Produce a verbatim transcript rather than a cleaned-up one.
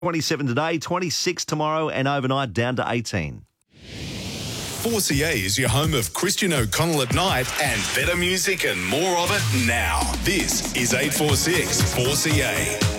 twenty-seven today, twenty-six tomorrow, and overnight down to eighteen. four C A is your home of Christian O'Connell at night and better music and more of it now. This is eight forty-six four C A.